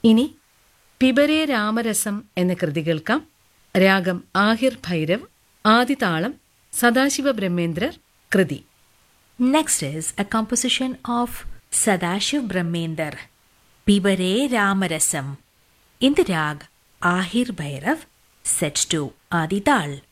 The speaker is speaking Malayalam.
ഇനി പിബരേ രാമരസം എന്ന കൃതി കേൾക്കാം. രാഗം ആഹിർ ഭൈരവ്, ആദിതാളം സദാശിവ ബ്രഹ്മേന്ദ്രർ, കൃതി. Next is a composition of Sadashiv Brahmender, Pibare Ramarasam, in the rag Ahir Bhairav, set to Adi Tal.